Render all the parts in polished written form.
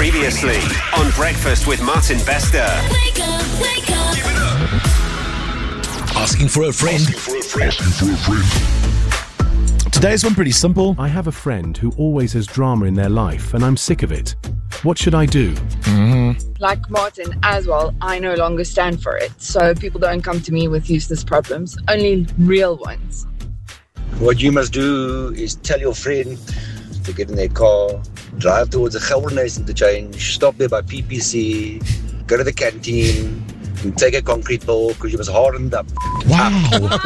Previously on Breakfast with Martin Bester. Wake up, wake up. Give it up. Asking for a friend. Today's one pretty simple. I have a friend who always has drama in their life, and I'm sick of it. What should I do? Like Martin as well, I no longer stand for it. So people don't come to me with useless problems, only real ones. What you must do is tell your friend to get in their car, drive towards the Gelderhuis interchange, stop there by PPC, go to the canteen, and take a concrete pill because you must harden up. Wow.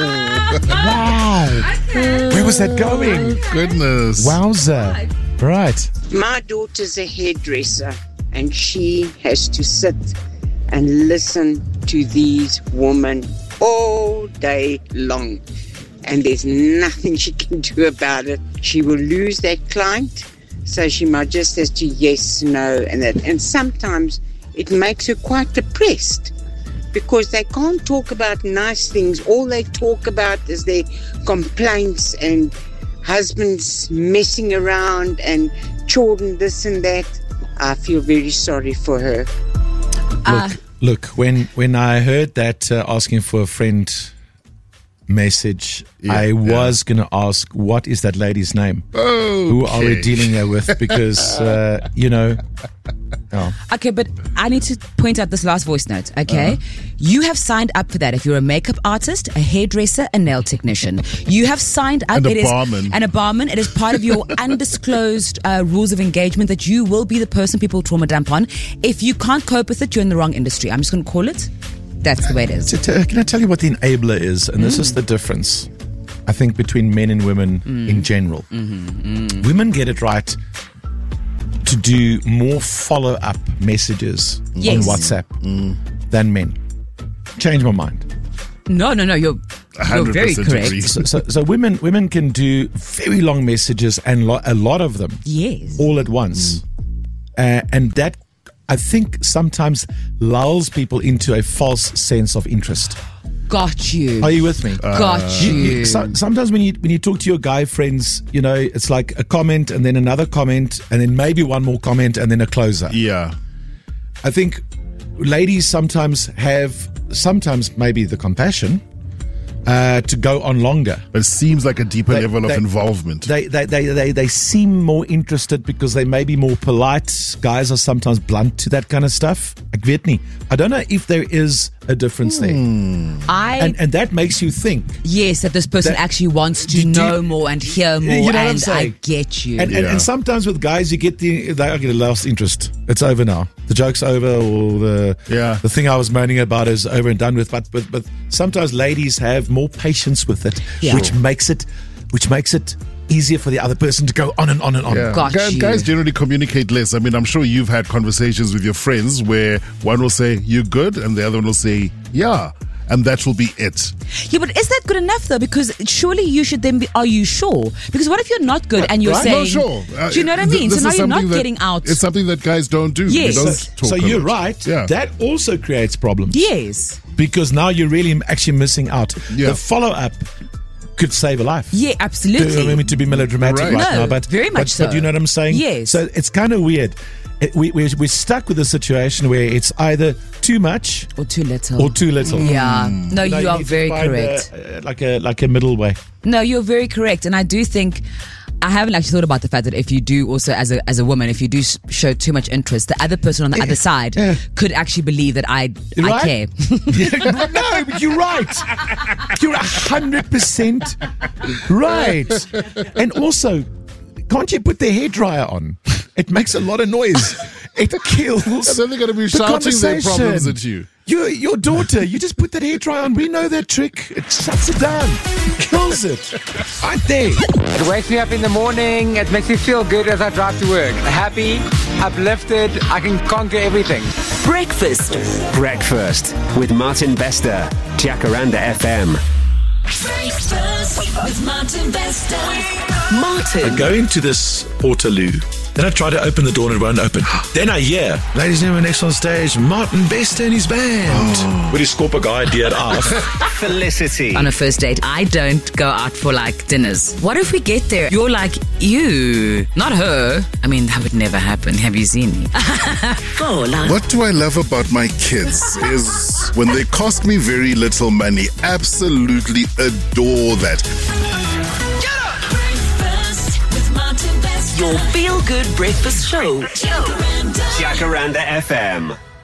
Wow. Where was that going? Goodness. Wowza. Right. My daughter's a hairdresser and she has to sit and listen to these women all day long. And there's nothing she can do about it. She will lose that client, so she might just have to yes, no, and that. And sometimes it makes her quite depressed because they can't talk about nice things. All they talk about is their complaints and husbands messing around and children this and that. I feel very sorry for her. Look, when I heard that asking for a friend message, I was going to ask, what is that lady's name? Who are we dealing with? Because, Okay, but I need to point out this last voice note, okay? You have signed up for that. If you're a makeup artist, a hairdresser, a nail technician, you have signed up. And a barman. And a barman. It is part of your undisclosed rules of engagement that you will be the person people trauma dump on. If you can't cope with it, you're in the wrong industry. I'm just going to call it. That's the way it is. Can I tell you what the enabler is? And this is the difference, I think, between men and women in general. Women get it right to do more follow-up messages on WhatsApp than men. Change my mind. No, you're very correct. So women can do very long messages and a lot of them all at once. And that, I think, sometimes lulls people into a false sense of interest. Got you. Are you with me? Got you. Sometimes when you talk to your guy friends, it's like a comment and then another comment and then maybe one more comment and then a closer. Yeah. I think ladies sometimes maybe the compassion to go on longer. But it seems like a deeper level of involvement. They seem more interested because they may be more polite. Guys are sometimes blunt to that kind of stuff. Ek weet nie. I don't know if there is a difference there. And that makes you think. Yes, that this person actually wants to know more and hear more. You know what I'm and saying? I get you. And sometimes with guys, you get they lost interest. It's over now. The joke's over, or the thing I was moaning about is over and done with. But sometimes ladies have more patience with it, which makes it easier for the other person to go on and on and on. Yeah. Guys generally communicate less. I mean, I'm sure you've had conversations with your friends where one will say, "You're good," and the other one will say, "Yeah." And that will be it. Yeah, but is that good enough though? Because surely you should then be, are you sure? Because what if you're not good and you're saying, no, sure. Do you know what I mean? So now you're not getting out. It's something that guys don't do. Yes. They don't talk so you're it. right. Yeah. That also creates problems. Yes. Because now you're really actually missing out. Yeah. The follow-up could save a life. Yeah, absolutely. I mean, to be melodramatic right now, but very much so. But you know what I'm saying? Yes. So it's kind of weird. We're stuck with a situation where it's either too much or too little. Yeah. No, you are very correct. Like a middle way. No, you're very correct. And I do think, I haven't actually thought about the fact that if you do also, as a woman, if you do show too much interest, the other person on the other side could actually believe that I care. No, but you're right. You're 100% right. And also, can't you put the hairdryer on? It makes a lot of noise. It kills. And then they're going to be shouting their problems at you. Your daughter, you just put that hairdryer on. We know that trick. It shuts it down. It kills it. Right there. It wakes me up in the morning. It makes me feel good as I drive to work. Happy, uplifted. I can conquer everything. Breakfast with Martin Bester. Jacaranda FM. Breakfast with Martin Bester. Martin. Going to this Portaloo Then I try to open the door and it won't open. Then I hear, ladies and gentlemen, next on stage, Martin Bester and his band. With his scorpa guy, dear off. Felicity. On a first date, I don't go out for like dinners. What if we get there? You're like, you, not her. I mean, that would never happen. Have you seen me? What do I love about my kids is when they cost me very little money. Absolutely adore that. Breakfast with Martin Bester. Your feel-good breakfast show. Jacaranda. Jacaranda FM.